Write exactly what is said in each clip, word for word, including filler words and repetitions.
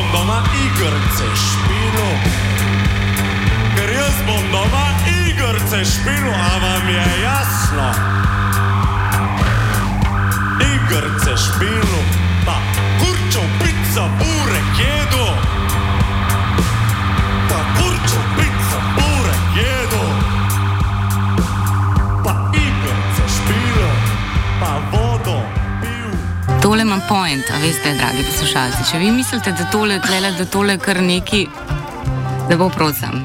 doma igrice špilo. Ker jaz bom doma igrice špilo, a vam je jasno? Igrice špilo, pa kurčo pizza burek jedu. Pa kurčo pizza burek jedu. Pa igrice špilo, pa vodo pil. Tole ima point, a veste, dragi poslušalci, če vi mislite, da tole tlele, da tole kar neki, da bo prosim.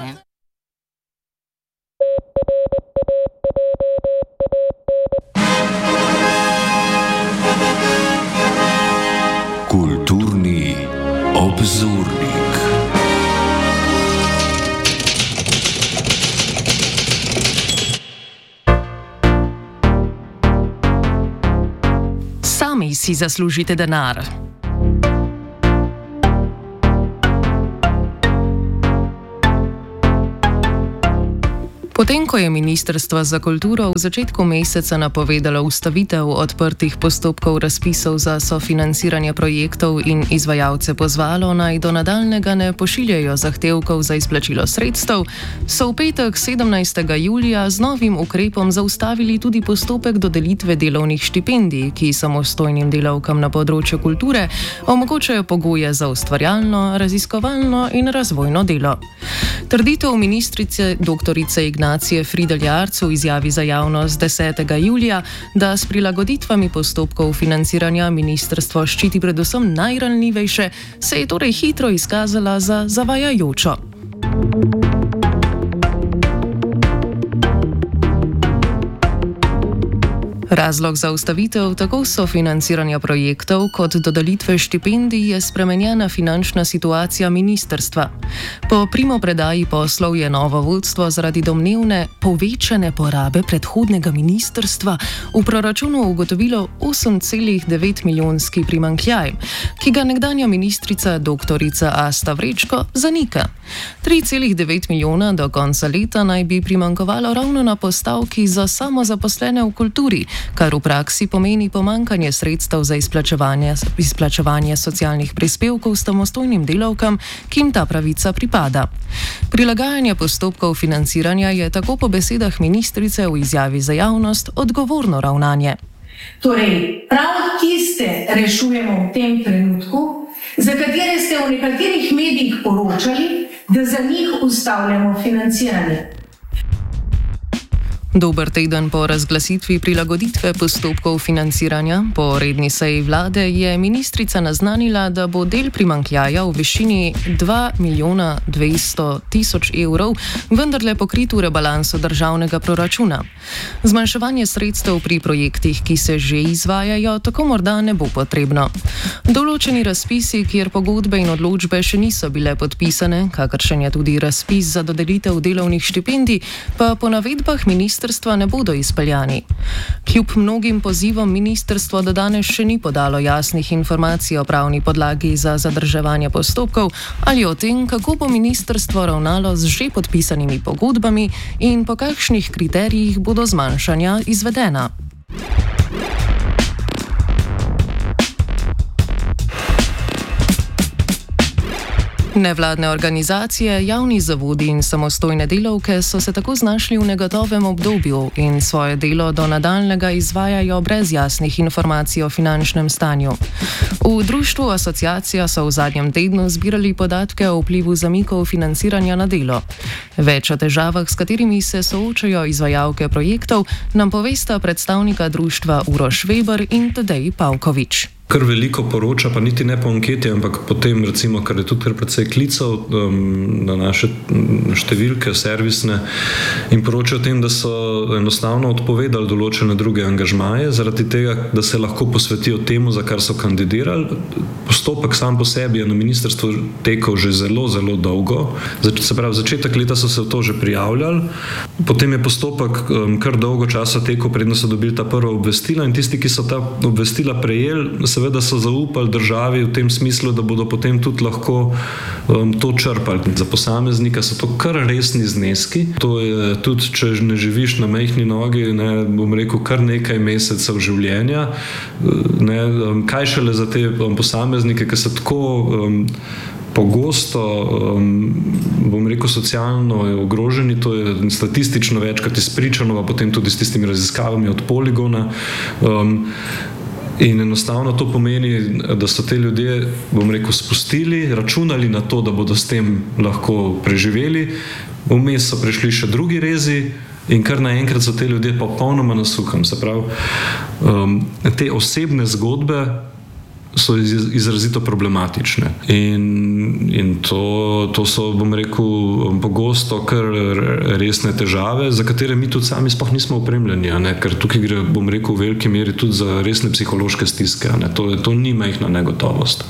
Kulturni obzornik. Sami si zaslužite denar. Potem, ko je Ministrstvo za kulturo v začetku meseca napovedalo ustavitev odprtih postopkov razpisov za sofinanciranje projektov in izvajalce pozvalo, naj do nadaljnjega ne pošiljajo zahtevkov za izplačilo sredstev, so v petek sedemnajstega julija z novim ukrepom zaustavili tudi postopek dodelitve delovnih štipendij, ki samostojnim delavkam na področju kulture omogočajo pogoje za ustvarjalno, raziskovalno in razvojno delo. Trditev ministrice doktorice Ignacije Fridelj-Jarc v izjavi za javnost desetega julija, da s prilagoditvami postopkov financiranja ministrstvo ščiti predvsem najranljivejše, se je torej hitro izkazala za zavajajočo. Razlog za ustavitev tako sofinanciranja projektov kot dodelitve štipendij je spremenjena finančna situacija ministrstva. Po primopredaji poslov je novo vodstvo zaradi domnevne povečane porabe predhodnega ministrstva v proračunu ugotovilo osem celih devet milijonski primanjkljaj, ki ga nekdanja ministrica doktorica Asta Vrečko zanika. tri celih devet milijona do konca leta naj bi primanjkovalo ravno na postavki za samozaposlene v kulturi, kar v praksi pomeni pomanjkanje sredstev za izplačevanje, izplačevanje socialnih prispevkov samostojnim delavkam, ki jim ta pravica pripada. Prilagajanje postopkov financiranja je tako po besedah ministrice v izjavi za javnost odgovorno ravnanje. Torej, prav tiste rešujemo v tem trenutku, za katere ste v nekaterih medijih poročali, da za njih ustavljamo financiranje. Dober teden po razglasitvi prilagoditve postopkov financiranja po redni seji vlade je ministrica naznanila, da bo del primanjkljaja v višini dva milijona dvesto tisoč evrov vendarle pokrit v rebalansu državnega proračuna. Zmanjševanje sredstev pri projektih, ki se že izvajajo, tako morda ne bo potrebno. Določeni razpisi, kjer pogodbe in odločbe še niso bile podpisane, kakršen je tudi razpis za dodelitev delovnih štipendij, pa po navedbah ministrstva ne bodo izpeljani. Kljub mnogim pozivom ministrstvo do danes še ni podalo jasnih informacij o pravni podlagi za zadrževanje postopkov ali o tem, kako bo ministrstvo ravnalo z že podpisanimi pogodbami in po kakšnih kriterijih bodo zmanjšanja izvedena. Nevladne organizacije, javni zavodi in samostojne delavke so se tako znašli v negotovem obdobju in svoje delo do nadaljnjega izvajajo brez jasnih informacij o finančnem stanju. V društvu Asociacija so v zadnjem tednu zbirali podatke o vplivu zamikov financiranja na delo. Več o težavah, s katerimi se soočajo izvajalke projektov, nam povesta predstavnika društva Uroš Weber in Tadej Pavkovič. Kar veliko poroča, pa niti ne po anketi, ampak potem, recimo, kar je tudi kar precej klical um, na naše številke servisne in poročajo o tem, da so enostavno odpovedali določene druge angažmaje, zaradi tega, da se lahko posvetijo temu, za kar so kandidirali. Postopek sam po sebi je na ministrstvu tekel že zelo, zelo dolgo. Se pravi, začetek leta so se v to že prijavljali, potem je postopek um, kar dolgo časa tekel, predno so dobili ta prva obvestila in tisti, ki so ta obvestila prejeli, seveda so zaupali državi v tem smislu, da bodo potem tudi lahko um, to črpali. Za posameznika so to kar resni zneski. To je tudi, če ne živiš na majhni nogi, ne, bom rekel, kar nekaj mesecev življenja. Ne, um, kaj šele za te um, posameznike, posameznike, ki so tako um, pogosto, um, bom rekel, socialno ogroženi, to je statistično večkrat izpričano, pa potem tudi s tistimi raziskavami od Poligona. Um, in enostavno to pomeni, da so te ljudje, bom rekel, spustili, računali na to, da bodo s tem lahko preživeli. Vmes so prišli še drugi rezi in kar naenkrat so te ljudje popolnoma na suhem. Se pravi, um, te osebne zgodbe so izrazito problematične. In, in to, to so, bom rekel, pogosto kar resne težave, za katere mi tudi sami sploh nismo opremljeni, a ne? Ker tukaj gre, bom rekel, v veliki meri tudi za resne psihološke stiske. A ne? To, to ni majhna negotovost.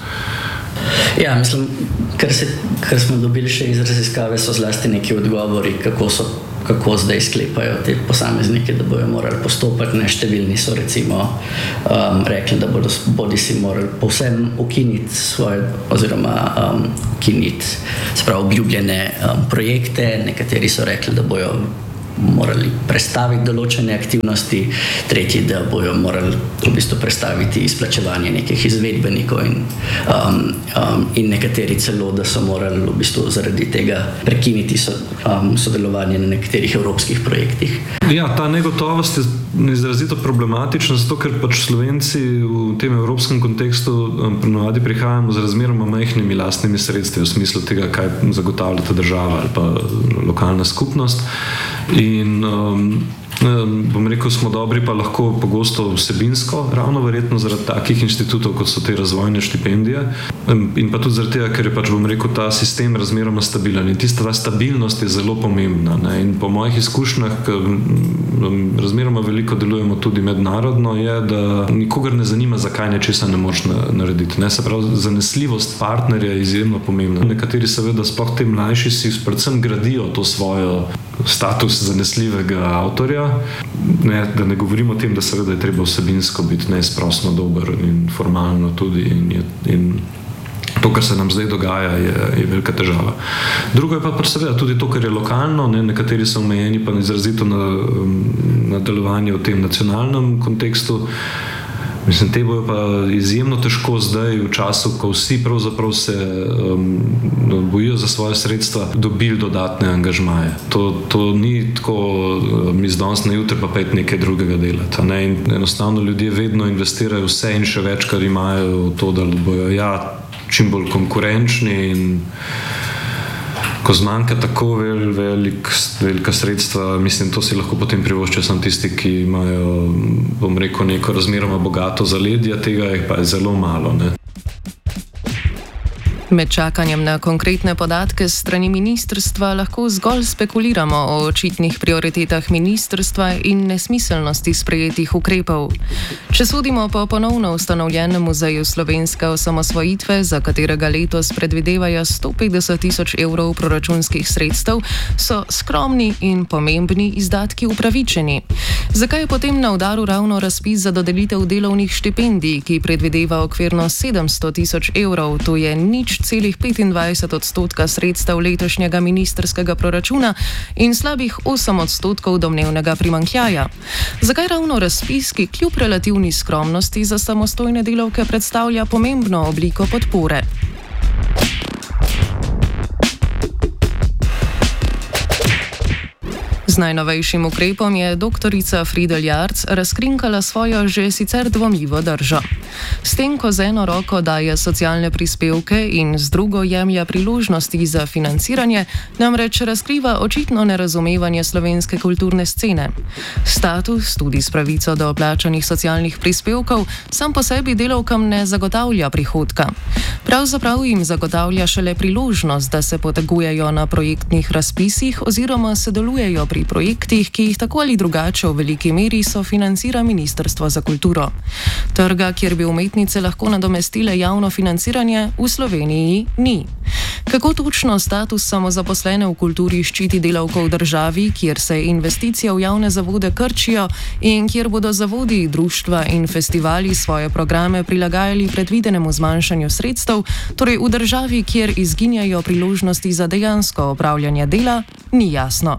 Ja, mislim, kar, se, kar smo dobili še iz raziskave, so zlasti neki odgovori, kako so kako zdaj sklepajo te posameznike, da bojo morali postopati. Neštevilni so recimo um, rekli, da bodo bodi si morali povsem ukiniti svoje oziroma um, ukiniti spravo obljubljene um, projekte. Nekateri so rekli, da bojo morali prestaviti določene aktivnosti, tretji, da bojo morali v bistvu prestaviti izplačevanje nekih izvedbenikov in, um, um, in nekateri celo, da so morali v bistvu zaradi tega prekiniti so, um, sodelovanje na nekaterih evropskih projektih. Ja, ta negotovost je izrazito problematična, zato ker pač Slovenci v tem evropskem kontekstu um, ponavadi prihajamo z razmeroma majhnimi lastnimi sredstvi v smislu tega, kaj zagotavlja ta država ali pa lokalna skupnost. In um, bom rekel, smo dobri pa lahko pogosto vsebinsko, ravno verjetno zaradi takih inštitutov, kot so te razvojne štipendije. In pa tudi zaradi tega, ker je pač, bom rekel, ta sistem razmeroma stabilen. In tista stabilnost je zelo pomembna. Ne? In po mojih izkušnjah, razmeroma veliko delujemo tudi mednarodno, je, da nikogar ne zanima, zakaj nečesa ne moreš narediti. Ne? Se pravi, zanesljivost partnerja je izjemno pomembna. Nekateri seveda, sploh te mlajši, si predvsem gradijo to svojo status zanesljivega avtorja. Ne, da ne govorimo o tem, da seveda je treba vsebinsko biti neizprosno dober in formalno tudi. In, in to, kar se nam zdaj dogaja, je, je velika težava. Drugo je pa, pa seveda tudi to, kar je lokalno. Ne, nekateri so omejeni pa izrazito na, na delovanje v tem nacionalnem kontekstu. Mislim, te bojo pa izjemno težko zdaj v času, ko vsi pravzaprav se um, bojijo za svoje sredstva, dobili dodatne angažmaje. To, to ni tako um, iz danes na jutri pa pet nekaj drugega delati. Ne? In enostavno ljudje vedno investirajo vse in še več, kar imajo v to, da bojo ja, čim bolj konkurenčni. In ko zmanjka tako vel, velik, velika sredstva, mislim, to si lahko potem privoščijo samo tisti, ki imajo, bom rekel, neko razmeroma bogato zaledje, tega je pa zelo malo. Ne? Med čakanjem na konkretne podatke s strani ministrstva lahko zgolj spekuliramo o očitnih prioritetah ministrstva in nesmiselnosti sprejetih ukrepov. Če sodimo po ponovno ustanovljenem muzeju slovenske osamosvojitve, za katerega letos predvidevajo sto petdeset tisoč evrov proračunskih sredstev, so skromni in pomembni izdatki upravičeni. Zakaj je potem na udaru ravno razpis za dodelitev delovnih štipendij, ki predvideva okvirno sedemsto tisoč evrov, to je nič celih petindvajset odstotka sredstev letošnjega ministrskega proračuna in slabih osem odstotkov domnevnega primanjkljaja. Zakaj ravno razpis, ki kljub relativni skromnosti za samostojne delavke predstavlja pomembno obliko podpore? Z najnovejšim ukrepom je doktorica Friedel Jarc razkrinkala svojo že sicer dvomljivo držo. S tem, ko z eno roko daje socialne prispevke in z drugo jemlja priložnosti za financiranje, namreč razkriva očitno nerazumevanje slovenske kulturne scene. Status, tudi s pravico do plačanih socialnih prispevkov, sam po sebi delavkam ne zagotavlja prihodka. Pravzaprav jim zagotavlja šele priložnost, da se potegujejo na projektnih razpisih oziroma sodelujejo pri projektih, ki jih tako ali drugače v veliki meri sofinancira Ministrstvo za kulturo. Trga, kjer bi umetnice lahko nadomestile javno financiranje, v Sloveniji ni. Kako točno status samozaposlene v kulturi ščiti delavko v državi, kjer se investicije v javne zavode krčijo in kjer bodo zavodi, društva in festivali svoje programe prilagajali predvidenemu zmanjšanju sredstev, torej v državi, kjer izginjajo priložnosti za dejansko opravljanje dela, ni jasno.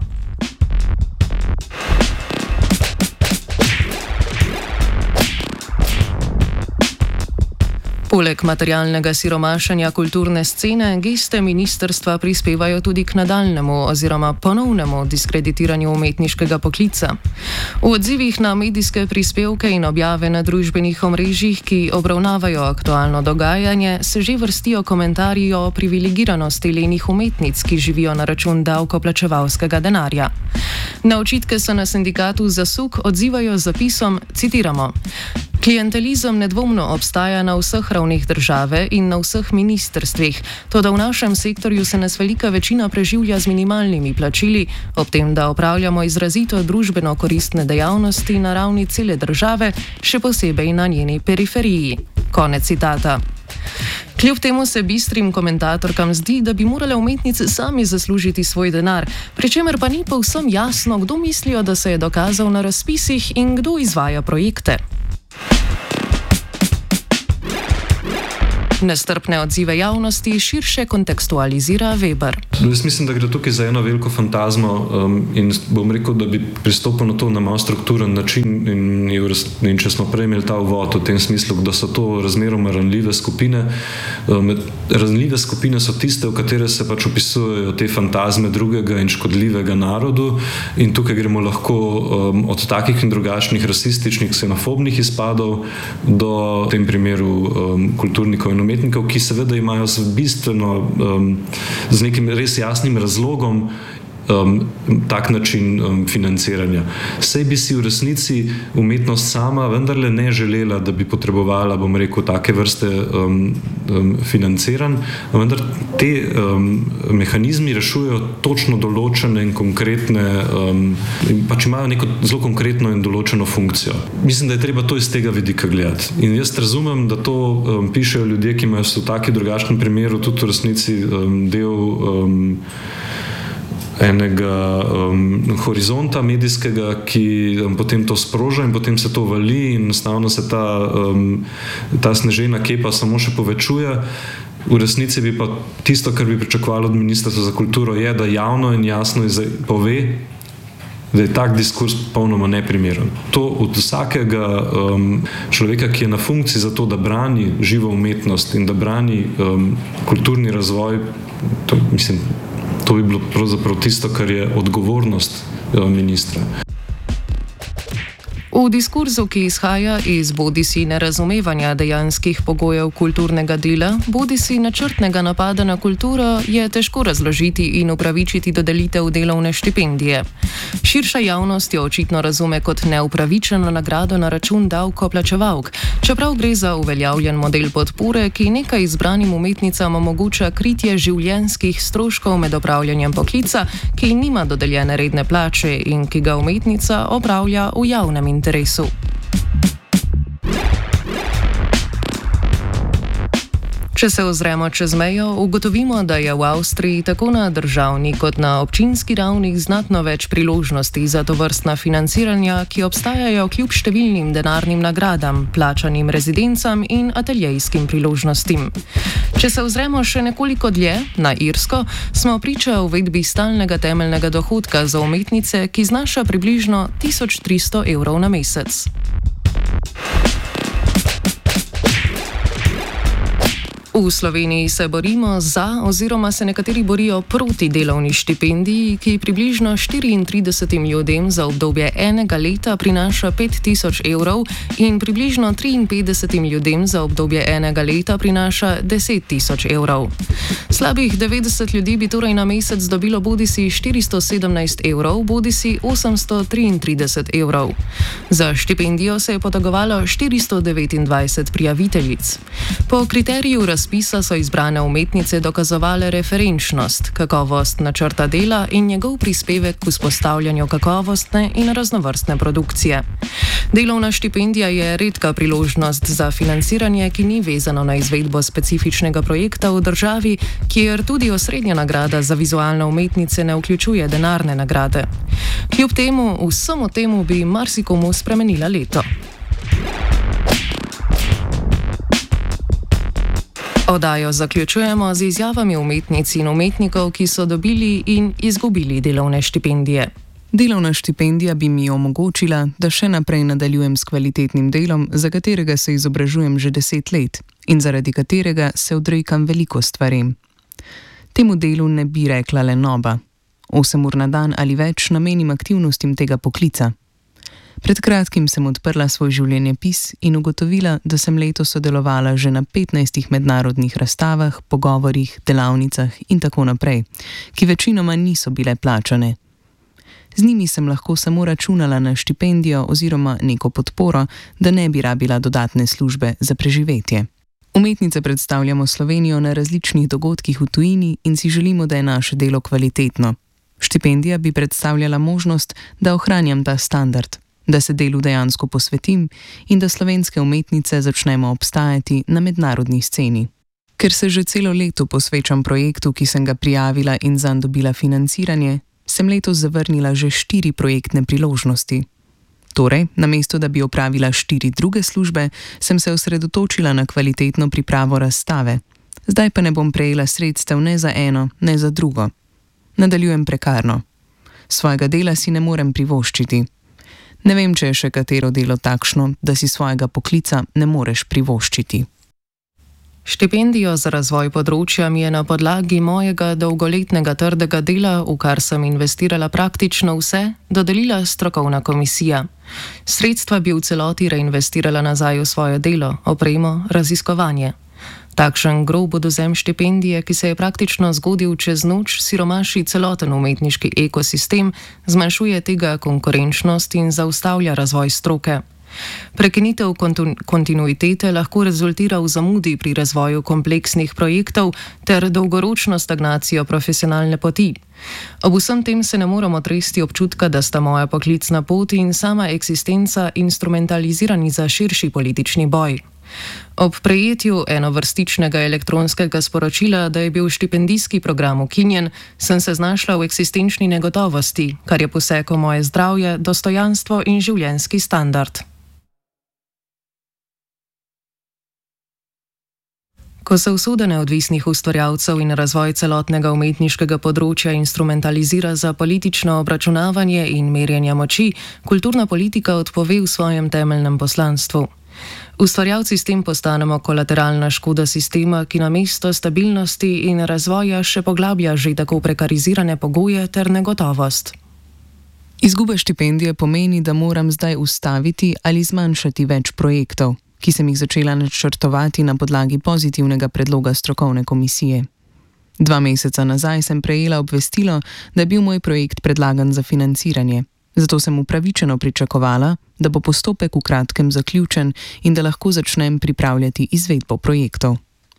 Poleg materialnega siromašanja kulturne scene, geste ministrstva prispevajo tudi k nadaljnemu oziroma ponovnemu diskreditiranju umetniškega poklica. V odzivih na medijske prispevke in objave na družbenih omrežjih, ki obravnavajo aktualno dogajanje, se že vrstijo komentarji o privilegiranosti lenih umetnic, ki živijo na račun davkoplačevalskega denarja. Na očitke se na sindikatu Zasuk odzivajo z zapisom, citiramo: "Klientelizem nedvomno obstaja na vseh ravneh države in na vseh ministrstvih, toda v našem sektorju se nas velika večina preživlja z minimalnimi plačili, ob tem, da opravljamo izrazito družbeno koristne dejavnosti na ravni cele države, še posebej na njeni periferiji." Konec citata. Kljub temu se bistrim komentatorkam zdi, da bi morale umetnice sami zaslužiti svoj denar, pri čemer pa ni povsem jasno, kdo mislijo, da se je dokazal na razpisih in kdo izvaja projekte. Nestrpne odzive javnosti širše kontekstualizira Weber. Jaz mislim, da gre tukaj za eno veliko fantazmo um, in bom rekel, da bi pristopil na to na malo strukturen način in, in če smo prej imeli ta uvod v tem smislu, da so to razmeroma ranljive skupine. Um, ranljive skupine so tiste, v katere se pač opisujejo te fantazme drugega in škodljivega narodu in tukaj gremo lahko um, od takih in drugačnih rasističnih, ksenofobnih izpadov do v tem primeru um, kulturnikov in umetnikov, ki seveda imajo bistveno um, z nekim res jasnim razlogom um, tak način um, financiranja. Sej bi si v resnici umetnost sama vendarle ne želela, da bi potrebovala, bom rekel, take vrste um, um, financiranj, vendar te um, mehanizmi rešujejo točno določene in konkretne, um, in pač imajo neko zelo konkretno in določeno funkcijo. Mislim, da je treba to iz tega vidika gledati. In jaz razumem, da to um, pišejo ljudje, ki imajo v taki drugačnem primeru tudi v resnici um, del um, enega um, horizonta medijskega, ki um, potem to sproža in potem se to vali in enostavno se ta, um, ta snežena kepa samo še povečuje. V resnici bi pa tisto, kar bi pričakovalo od Ministrstva za kulturo, je, da javno in jasno pove, da je tak diskurs popolnoma neprimeren. To od vsakega um, človeka, ki je na funkciji za to, da brani živo umetnost in da brani um, kulturni razvoj, to, mislim, to bi bilo pravzaprav tisto, kar je odgovornost uh, ministra. V diskurzu, ki izhaja iz bodisi nerazumevanja dejanskih pogojev kulturnega dela, bodisi načrtnega napada na kulturo, je težko razložiti in upravičiti dodelitev delovne štipendije. Širša javnost jo očitno razume kot neupravičeno nagrado na račun davkoplačevalk, čeprav gre za uveljavljen model podpore, ki nekaj izbranim umetnicam omogoča kritje življenjskih stroškov med opravljanjem poklica, ki nima dodeljene redne plače in ki ga umetnica opravlja v javnem interesu. interesu. Če se ozremo čez mejo, ugotovimo, da je v Avstriji tako na državni kot na občinski ravni znatno več priložnosti za tovrstna financiranja, ki obstajajo kljub številnim denarnim nagradam, plačanim rezidencam in ateljejskim priložnostim. Če se ozremo še nekoliko dlje, na Irsko, smo priča uvedbi stalnega temeljnega dohodka za umetnice, ki znaša približno tisoč tristo evrov na mesec. V Sloveniji se borimo za oziroma se nekateri borijo proti delovni štipendiji, ki približno štiriintridesetim ljudem za obdobje enega leta prinaša pet tisoč evrov in približno triinpetdesetim ljudem za obdobje enega leta prinaša deset tisoč evrov. Slabih devetdeset ljudi bi torej na mesec dobilo bodisi štiristo sedemnajst evrov, bodisi osemsto triintrideset evrov. Za štipendijo se je potegovalo štiristo devetindvajset prijaviteljic. Po kriteriju razpisa so izbrane umetnice dokazovale referenčnost, kakovost načrta dela in njegov prispevek k vzpostavljanju kakovostne in raznovrstne produkcije. Delovna štipendija je redka priložnost za financiranje, ki ni vezano na izvedbo specifičnega projekta v državi, kjer tudi osrednja nagrada za vizualne umetnice ne vključuje denarne nagrade. Kljub temu, vsemu temu bi marsikomu spremenila leto. Oddajo zaključujemo z izjavami umetnic in umetnikov, ki so dobili in izgubili delovne štipendije. Delovna štipendija bi mi omogočila, da še naprej nadaljujem s kvalitetnim delom, za katerega se izobražujem že deset let in zaradi katerega se odrekam veliko stvarem. Temu delu ne bi rekla lenoba. Osem ur na dan ali več namenim aktivnostim tega poklica. Pred kratkim sem odprla svoj življenjepis in ugotovila, da sem letos sodelovala že na petnajstih mednarodnih razstavah, pogovorih, delavnicah in tako naprej, ki večinoma niso bile plačane. Z njimi sem lahko samo računala na štipendijo oziroma neko podporo, da ne bi rabila dodatne službe za preživetje. Umetnice predstavljamo Slovenijo na različnih dogodkih v tujini in si želimo, da je naše delo kvalitetno. Štipendija bi predstavljala možnost, da ohranjam ta standard, da se delu dejansko posvetim in da slovenske umetnice začnemo obstajati na mednarodni sceni. Ker se že celo leto posvečam projektu, ki sem ga prijavila in zanj dobila financiranje, sem letos zavrnila že štiri projektne priložnosti. Torej, namesto da bi opravila štiri druge službe, sem se osredotočila na kvalitetno pripravo razstave. Zdaj pa ne bom prejela sredstev ne za eno, ne za drugo. Nadaljujem prekarno. Svojega dela si ne morem privoščiti. Ne vem, če je še katero delo takšno, da si svojega poklica ne moreš privoščiti. Štipendijo za razvoj področja mi je na podlagi mojega dolgoletnega trdega dela, v kar sem investirala praktično vse, dodelila strokovna komisija. Sredstva bi v celoti reinvestirala nazaj v svoje delo, opremo, raziskovanje. Takšen grob odvzem štipendije, ki se je praktično zgodil čez noč, siromaši celoten umetniški ekosistem, zmanjšuje tega konkurenčnost in zaustavlja razvoj stroke. Prekinitev kontu- kontinuitete lahko rezultira v zamudi pri razvoju kompleksnih projektov ter dolgoročno stagnacijo profesionalne poti. Ob vsem tem se ne moramo tresti občutka, da sta moja poklicna pot in sama eksistenca instrumentalizirani za širši politični boj. Ob prejetju enovrstičnega elektronskega sporočila, da je bil štipendijski program ukinjen, sem se znašla v eksistenčni negotovosti, kar je poseglo moje zdravje, dostojanstvo in življenjski standard. Ko se usoda neodvisnih ustvarjalcev in razvoj celotnega umetniškega področja instrumentalizira za politično obračunavanje in merjenje moči, kulturna politika odpove v svojem temeljnem poslanstvu. Ustvarjalci s tem postanemo kolateralna škoda sistema, ki namesto stabilnosti in razvoja še poglablja že tako prekarizirane pogoje ter negotovost. Izguba štipendije pomeni, da moram zdaj ustaviti ali zmanjšati več projektov, ki sem jih začela načrtovati na podlagi pozitivnega predloga strokovne komisije. Dva meseca nazaj sem prejela obvestilo, da je bil moj projekt predlagan za financiranje. Zato sem upravičeno pričakovala, da bo postopek v kratkem zaključen in da lahko začnem pripravljati izvedbo projektov.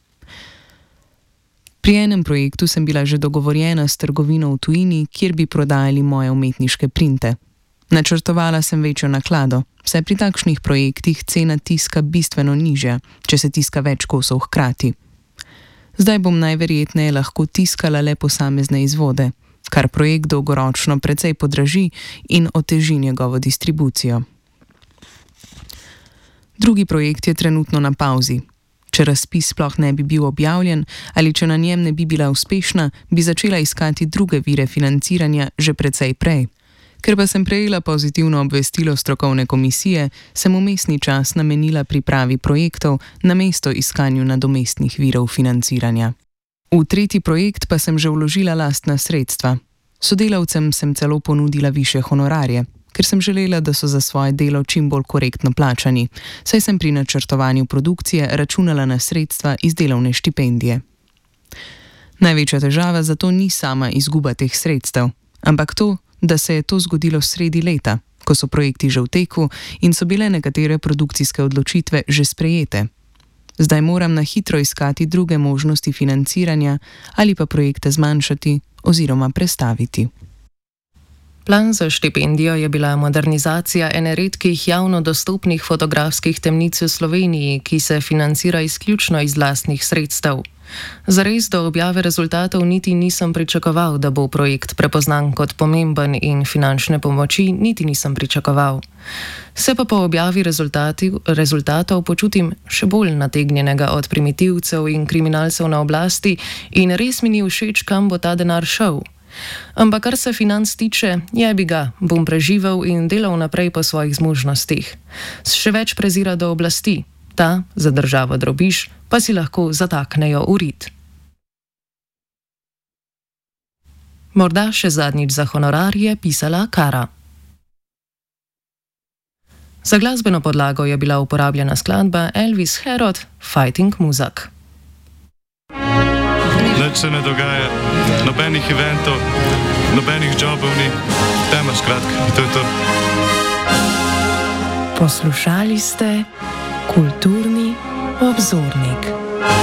Pri enem projektu sem bila že dogovorjena s trgovino v tujini, kjer bi prodajali moje umetniške printe. Načrtovala sem večjo naklado, saj pri takšnih projektih cena tiska bistveno nižja, če se tiska več kosov hkrati. Zdaj bom najverjetneje lahko tiskala le posamezne izvode, kar projekt dolgoročno precej podraži in oteži njegovo distribucijo. Drugi projekt je trenutno na pauzi. Če razpis sploh ne bi bil objavljen ali če na njem ne bi bila uspešna, bi začela iskati druge vire financiranja že precej prej. Ker pa sem prejela pozitivno obvestilo strokovne komisije, sem vmesni čas namenila pripravi projektov namesto iskanju nadomestnih virov financiranja. V tretji projekt pa sem že vložila lastna sredstva. Sodelavcem sem celo ponudila višje honorarje, ker sem želela, da so za svoje delo čim bolj korektno plačani, saj sem pri načrtovanju produkcije računala na sredstva iz delovne štipendije. Največja težava zato ni sama izguba teh sredstev, ampak to, da se je to zgodilo sredi leta, ko so projekti že v teku in so bile nekatere produkcijske odločitve že sprejete. Zdaj moram na hitro iskati druge možnosti financiranja ali pa projekte zmanjšati oziroma prestaviti. Plan za štipendijo je bila modernizacija ene redkih javno dostopnih fotografskih temnic v Sloveniji, ki se financira izključno iz lastnih sredstev. Zares do objave rezultatov niti nisem pričakoval, da bo projekt prepoznan kot pomemben in finančne pomoči niti nisem pričakoval. Se pa po objavi rezultatov počutim še bolj nategnjenega od primitivcev in kriminalcev na oblasti in res mi ni všeč, kam bo ta denar šel. Ampak kar se financ tiče, jebi ga, bom preživel in delal naprej po svojih zmožnostih. Še več prezira do oblasti, ta za državo drobiž, pa si lahko zataknejo v rit. Morda še zadnjič za honorar je pisala Kara. Za glasbeno podlago je bila uporabljena skladba Elvis Herod Fighting Muzak. Nič se ne dogaja, nobenih eventov, nobenih jobov ni, tema skratka, to je to. Poslušali ste Kulturni obzornik.